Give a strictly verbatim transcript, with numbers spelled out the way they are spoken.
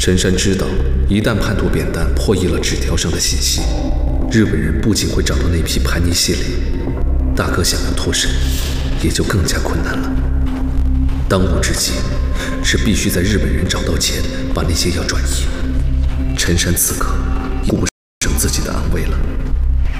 陈山知道，一旦叛徒扁担破译了纸条上的信息，日本人不仅会找到那批盘尼西林，大哥想要脱身，也就更加困难了。当务之急是必须在日本人找到钱，把那些药转移。陈山此刻顾不上自己的安危了。